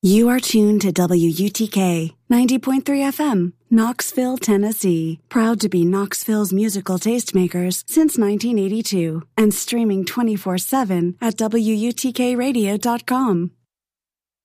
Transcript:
You are tuned to WUTK 90.3 FM, Knoxville, Tennessee. Proud to be Knoxville's musical tastemakers since 1982 and streaming 24/7 at WUTKradio.com.